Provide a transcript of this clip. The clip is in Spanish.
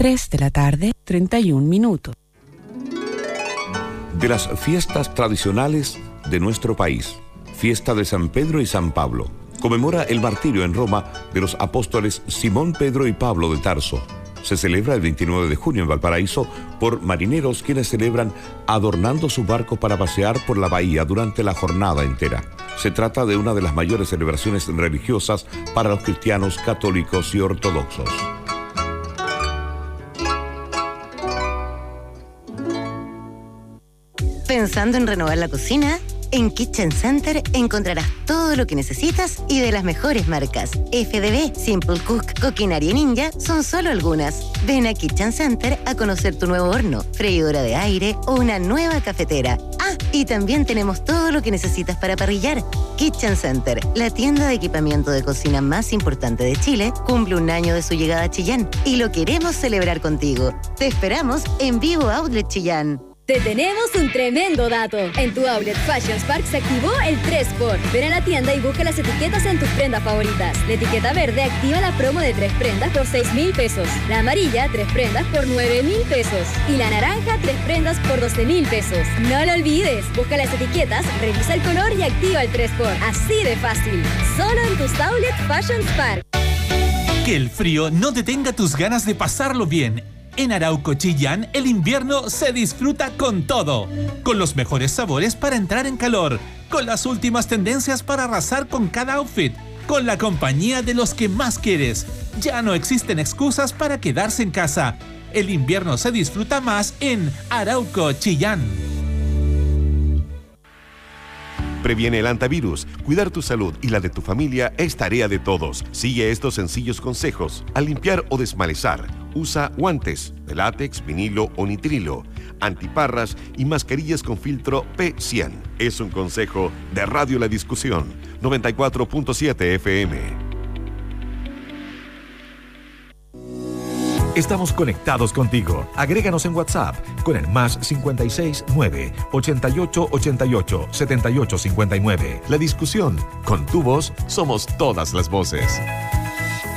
3 de la tarde, 31 minutos. De las fiestas tradicionales de nuestro país, fiesta de San Pedro y San Pablo, conmemora el martirio en Roma de los apóstoles Simón, Pedro y Pablo de Tarso. Se celebra el 29 de junio en Valparaíso por marineros quienes celebran adornando su barco para pasear por la bahía durante la jornada entera. Se trata de una de las mayores celebraciones religiosas para los cristianos católicos y ortodoxos. ¿Pensando en renovar la cocina? En Kitchen Center encontrarás todo lo que necesitas y de las mejores marcas. FDB, Simple Cook, Coquinaria y Ninja son solo algunas. Ven a Kitchen Center a conocer tu nuevo horno, freidora de aire o una nueva cafetera. Ah, y también tenemos todo lo que necesitas para parrillar. Kitchen Center, la tienda de equipamiento de cocina más importante de Chile, cumple 1 año de su llegada a Chillán y lo queremos celebrar contigo. Te esperamos en Vivo Outlet Chillán. Te tenemos un tremendo dato. En tu Outlet Fashion Spark se activó el 3x. Ven a la tienda y busca las etiquetas en tus prendas favoritas. La etiqueta verde activa la promo de 3 prendas por 6,000 pesos. La amarilla, 3 prendas por 9,000 pesos. Y la naranja, 3 prendas por 12,000 pesos. No lo olvides. Busca las etiquetas, revisa el color y activa el 3x. Así de fácil. Solo en tus Outlet Fashion Spark. Que el frío no detenga tus ganas de pasarlo bien. En Arauco Chillán, el invierno se disfruta con todo. Con los mejores sabores para entrar en calor. Con las últimas tendencias para arrasar con cada outfit. Con la compañía de los que más quieres. Ya no existen excusas para quedarse en casa. El invierno se disfruta más en Arauco Chillán. Previene el hantavirus. Cuidar tu salud y la de tu familia es tarea de todos. Sigue estos sencillos consejos. Al limpiar o desmalezar, usa guantes de látex, vinilo o nitrilo, antiparras y mascarillas con filtro P100. Es un consejo de Radio La Discusión, 94.7 FM. Estamos conectados contigo. Agréganos en WhatsApp con el +56 9 88 88 78 59. La Discusión. Con tu voz somos todas las voces.